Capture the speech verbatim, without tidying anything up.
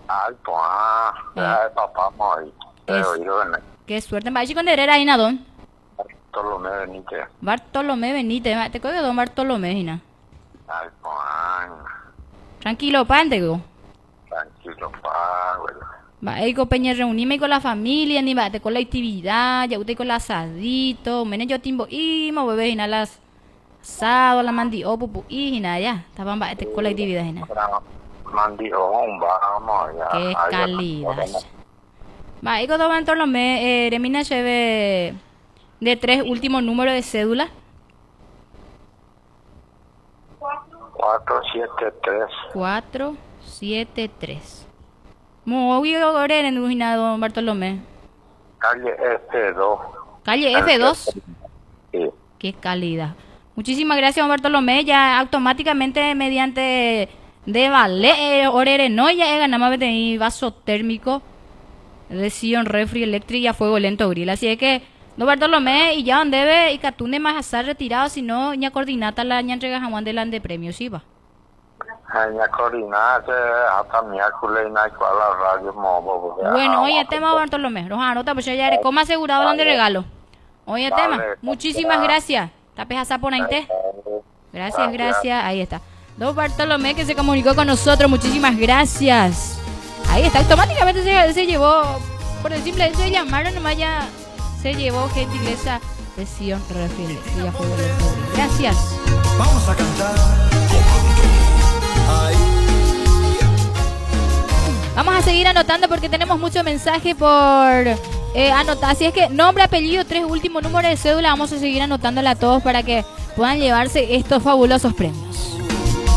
Ay, pues, ah, Eh, ya papá, muy. He es, oído en qué suerte. Va con Herrera ahí, Nadón. Bartolomé Benítez. Bartolomé Benítez. Va, te coge don Bartolomé, Gina. Ay, pues, ah, Tranquilo, pan, te digo. tranquilo, pa, güey. Va, ahí con Peña reunirme con la familia, ni va, te con la actividad, ya usted con el asadito, mene yo timbo, y mo bebé, Gina, las asado, la mandi, oh, pupu, y Gina, ya. Estaban, va, te con la actividad, Gina. Ahora, Mandión, vamos, ya. Qué Ay, ya, calidad. ahora, Va, ahí con don Bartolomé, eh, Remina lleve de tres últimos números de cédula. cuatro siete tres. cuatro siete tres. Muy bien, en don Bartolomé. Calle F dos. Calle F dos. Sí. Qué calidad. Muchísimas gracias, don Bartolomé. Ya automáticamente mediante de vale, eh, orere, no, ya he ganado más de vaso térmico de Sion, refri, eléctrica y a fuego lento grill. Así es que, don Bartolomé, y ya donde debe, y Catune más a estar retirado, si no, ya coordinata la ña entrega jamón de la de premios, sí va. Ya coordinate hasta miércoles y no hay cual la radio movo. Bueno, oye, tema, don Bartolomé. Los anota, pues ya haré como asegurado la de regalo. Oye, tema. Muchísimas gracias. Tapes a Saponainte. Gracias, gracias. Ahí está. Don Bartolomé que se comunicó con nosotros. Muchísimas gracias. Ahí está. Automáticamente se, se llevó, por el simple hecho de llamarlo, nomás ya se llevó gentileza de Sion Refil. Gracias. Vamos a cantar. Vamos a seguir anotando porque tenemos mucho mensaje por eh, anotar. Así es que nombre, apellido, tres últimos números de cédula. Vamos a seguir anotándola a todos para que puedan llevarse estos fabulosos premios.